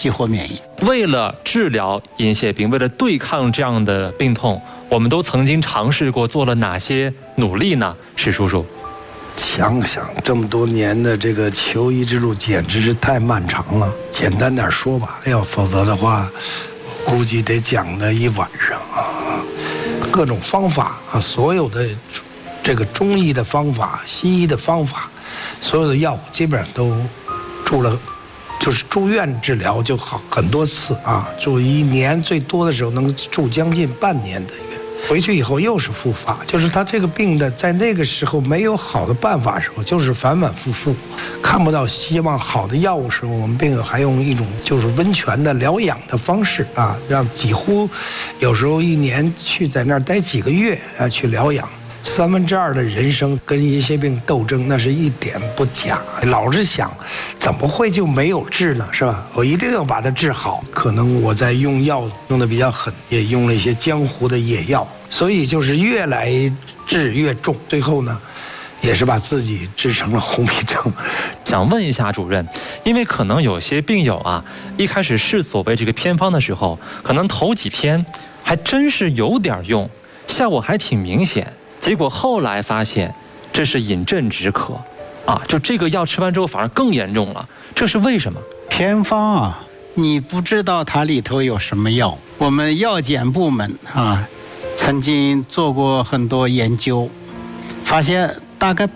激活免疫。 为了治疗银屑病，为了对抗这样的病痛，我们都曾经尝试过做了哪些努力呢？史叔叔， 想想这么多年的这个求医之路，简直是太漫长了。简单点说吧，否则的话，我估计得讲了一晚上啊。各种方法啊，所有的这个中医的方法、西医的方法，所有的药物基本上都就是住院治疗就好很多次啊，住1年，最多的时候能住将近半年的院。回去以后又是复发，就是他这个病的在那个时候没有好的办法的时候，就是反反复复，看不到希望好的药物时候，我们病友还用一种就是温泉的疗养的方式啊，让几乎有时候1年去在那儿待几个月啊去疗养。2/3的人生跟银屑病斗争，那是一点不假。老是想，怎么会就没有治呢？是吧？我一定要把它治好。可能我在用药用的比较狠，也用了一些江湖的野药，所以就是越来治越重，最后呢，也是把自己治成了红皮症。 想问一下主任，因为可能有些病友啊，一开始试所谓这个偏方的时候，可能头几天还真是有点用，效果还挺明显。结果后来发现，这是饮鸩止渴，啊，就这个药吃完之后反而更严重了，这是为什么？ 偏方啊，你不知道它里头有什么药。我们药检部门啊，曾经做过很多研究，发现大概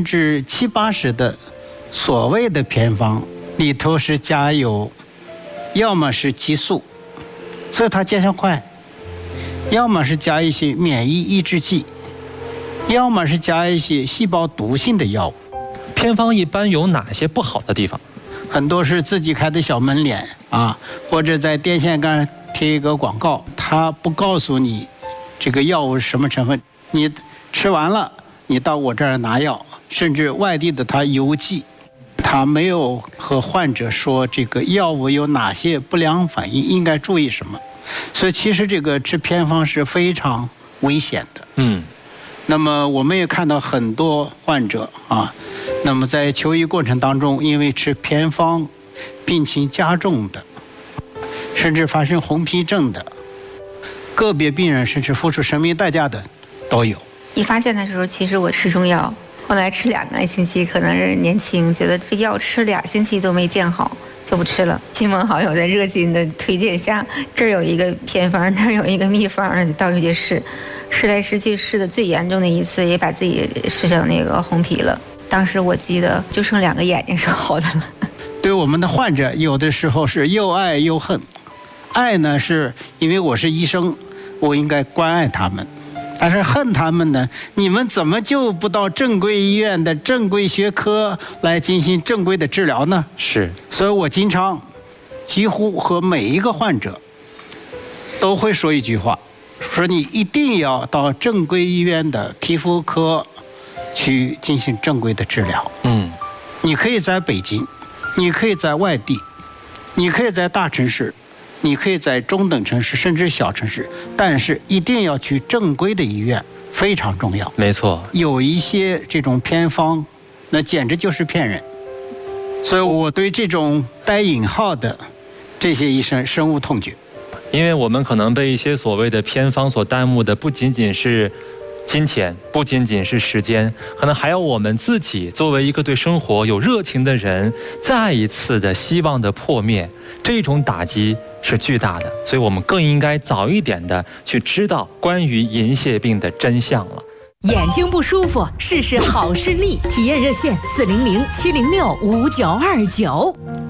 70%、80%的所谓的偏方里头是加有，要么是激素，所以它见效快；要么是加一些免疫抑制剂。要么是加一些细胞毒性的药物。 偏方一般有哪些不好的地方？ 很多是自己开的小门脸啊，或者在电线杆贴一个广告，他不告诉你这个药物是什么成分，你吃完了，你到我这儿拿药，甚至外地的他邮寄，他没有和患者说这个药物有哪些不良反应，应该注意什么。所以其实这个吃偏方是非常危险的。那么我们也看到很多患者啊，那么在求医过程当中，因为吃偏方，病情加重的，甚至发生红皮症的，个别病人甚至付出生命代价的都有。 一发现的时候，其实我吃中药，后来吃2个星期，可能是年轻，觉得这药吃2星期都没见好，就不吃了。亲朋好友在热心的推荐下，这儿有一个偏方，那儿有一个秘方，到处去试。试来试去，试的最严重的一次，也把自己试成那个红皮了。当时我记得就剩2个眼睛是好的了。 对我们的患者，有的时候是又爱又恨。爱呢，是因为我是医生，我应该关爱他们；但是恨他们呢，你们怎么就不到正规医院的正规学科来进行正规的治疗呢？ 是， 所以我经常几乎和每一个患者都会说一句话。说你一定要到正规医院的皮肤科去进行正规的治疗。你可以在北京，你可以在外地，你可以在大城市，你可以在中等城市，甚至小城市，但是一定要去正规的医院，非常重要。 没错， 有一些这种偏方，那简直就是骗人。所以我对这种带引号的这些医生深恶痛绝。 因为我们可能被一些所谓的偏方所耽误的，不仅仅是金钱，不仅仅是时间，可能还有我们自己作为一个对生活有热情的人，再一次的希望的破灭，这种打击是巨大的，所以我们更应该早一点的去知道关于银屑病的真相了。 眼睛不舒服，试试好视力，体验热线400-706-5929。